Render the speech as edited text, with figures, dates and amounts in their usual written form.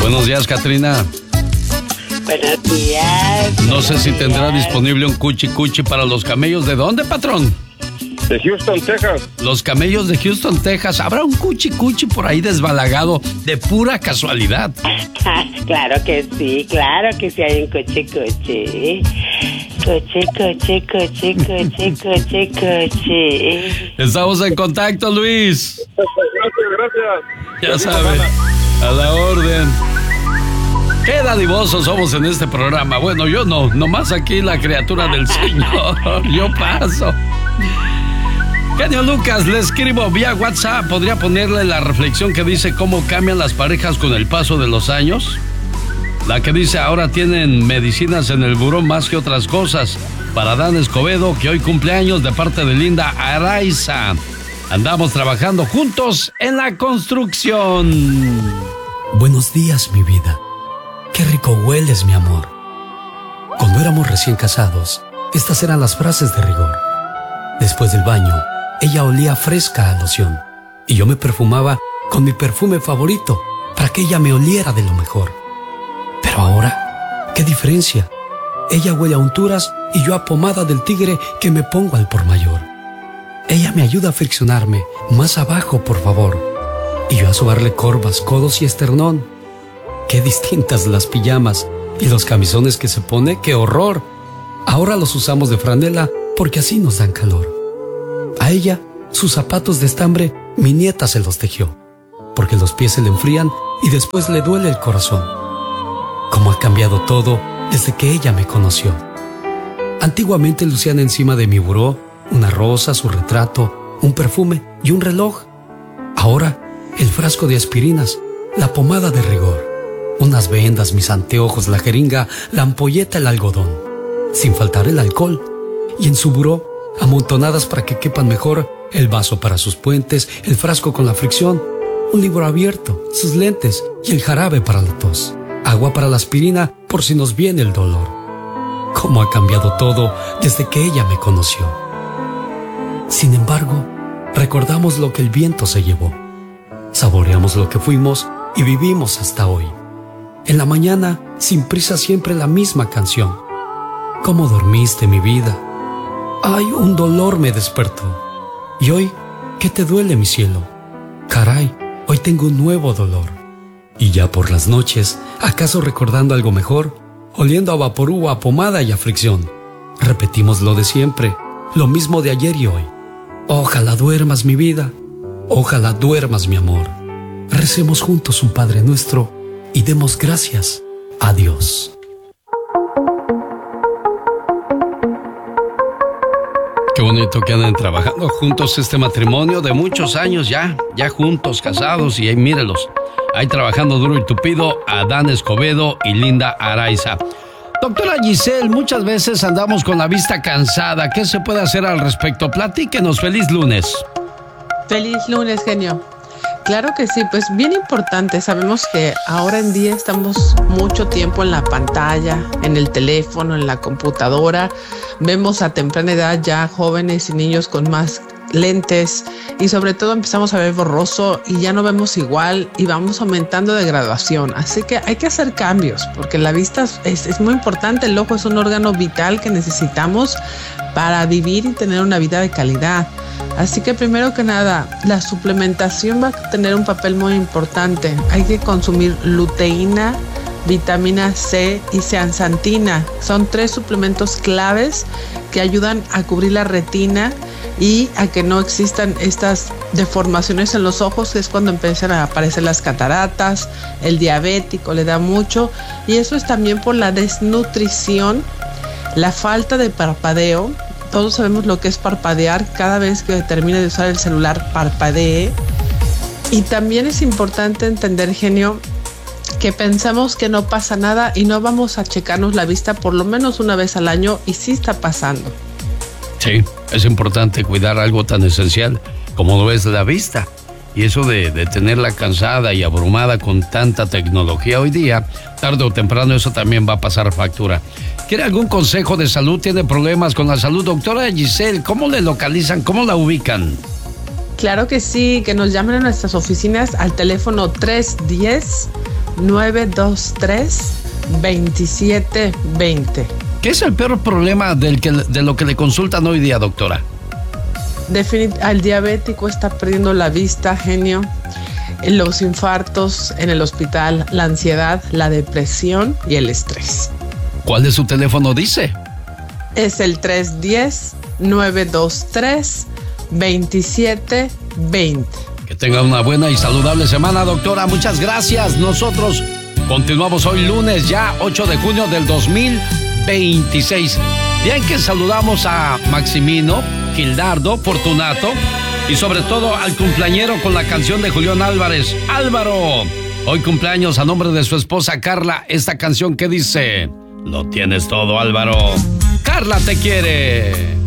Buenos días, Catrina. Buenos días. No sé si tendrá disponible un cuchi para los camellos. ¿De dónde, patrón? De Houston, Texas. Los camellos de Houston, Texas. ¿Habrá un cuchi por ahí desbalagado de pura casualidad? Claro que sí hay un cuchi. Cuchi. Estamos en contacto, Luis. Gracias. Ya sabe, a la orden. Qué dadivosos somos en este programa. Bueno, yo no, nomás aquí la criatura del Señor. Yo paso. Genio Lucas, le escribo vía WhatsApp. ¿Podría ponerle la reflexión que dice cómo cambian las parejas con el paso de los años? La que dice ahora tienen medicinas en el buró más que otras cosas. Para Dan Escobedo, que hoy cumple años, de parte de Linda Araiza. Andamos trabajando juntos en la construcción. Buenos días, mi vida. Qué rico hueles, mi amor. Cuando éramos recién casados, estas eran las frases de rigor. Después del baño, ella olía fresca a loción y yo me perfumaba con mi perfume favorito para que ella me oliera de lo mejor. Pero ahora, ¿qué diferencia? Ella huele a unturas y yo a pomada del tigre que me pongo al por mayor. Ella me ayuda a friccionarme más abajo, por favor, y yo a sobarle corvas, codos y esternón. Qué distintas las pijamas y los camisones que se pone, ¡qué horror! Ahora los usamos de franela porque así nos dan calor. A ella, sus zapatos de estambre, mi nieta se los tejió, porque los pies se le enfrían y después le duele el corazón. Cómo ha cambiado todo desde que ella me conoció. Antiguamente lucían encima de mi buró una rosa, su retrato, un perfume y un reloj. Ahora, el frasco de aspirinas, la pomada de rigor, unas vendas, mis anteojos, la jeringa, la ampolleta, el algodón, sin faltar el alcohol. Y en su buró, amontonadas para que quepan mejor, el vaso para sus puentes, el frasco con la fricción, un libro abierto, sus lentes y el jarabe para la tos, agua para la aspirina por si nos viene el dolor. Cómo ha cambiado todo desde que ella me conoció. Sin embargo, recordamos lo que el viento se llevó, saboreamos lo que fuimos y vivimos hasta hoy. En la mañana, sin prisa, siempre la misma canción. ¿Cómo dormiste, mi vida? Ay, un dolor me despertó. Y hoy, ¿qué te duele, mi cielo? Caray, hoy tengo un nuevo dolor. Y ya por las noches, ¿acaso recordando algo mejor? Oliendo a vaporú, a pomada y a fricción. Repetimos lo de siempre, lo mismo de ayer y hoy. Ojalá duermas, mi vida. Ojalá duermas, mi amor. Recemos juntos un Padre Nuestro y demos gracias a Dios. Qué bonito que andan trabajando juntos este matrimonio de muchos años ya juntos, casados, y ahí mírelos, ahí trabajando duro y tupido, Adán Escobedo y Linda Araiza. Doctora Giselle, muchas veces andamos con la vista cansada. ¿Qué se puede hacer al respecto? Platíquenos. Feliz lunes. Feliz lunes, genio. Claro que sí, pues bien importante. Sabemos que ahora en día estamos mucho tiempo en la pantalla, en el teléfono, en la computadora. Vemos a temprana edad ya jóvenes y niños con más lentes y sobre todo empezamos a ver borroso y ya no vemos igual y vamos aumentando de graduación. Así que hay que hacer cambios porque la vista es muy importante. El ojo es un órgano vital que necesitamos para vivir y tener una vida de calidad. Así que primero que nada, la suplementación va a tener un papel muy importante. Hay que consumir luteína, vitamina C y zeaxantina. Son 3 suplementos claves que ayudan a cubrir la retina y a que no existan estas deformaciones en los ojos, que es cuando empiezan a aparecer las cataratas, el diabético le da mucho, y eso es también por la desnutrición, la falta de parpadeo. Todos sabemos lo que es parpadear. Cada vez que termine de usar el celular, parpadee. Y también es importante entender, genio, que pensamos que no pasa nada y no vamos a checarnos la vista por lo menos una vez al año, y sí está pasando. Sí, es importante cuidar algo tan esencial como lo es la vista. Y eso de tenerla cansada y abrumada con tanta tecnología hoy día, tarde o temprano eso también va a pasar factura. ¿Quiere algún consejo de salud? ¿Tiene problemas con la salud? Doctora Giselle, ¿cómo le localizan? ¿Cómo la ubican? Claro que sí, que nos llamen a nuestras oficinas al teléfono 923-2720. ¿Qué es el peor problema de lo que le consultan hoy día, doctora? Al diabético está perdiendo la vista, genio. Los infartos en el hospital, la ansiedad, la depresión y el estrés. ¿Cuál de su teléfono dice? Es el 310-923-2720. Que tenga una buena y saludable semana, doctora. Muchas gracias. Nosotros continuamos hoy lunes, ya 8 de junio del 2026. Día en que saludamos a Maximino, Gildardo, Fortunato y sobre todo al cumpleañero con la canción de Julián Álvarez, Álvaro. Hoy cumpleaños a nombre de su esposa Carla, esta canción que dice: lo tienes todo, Álvaro. Carla te quiere.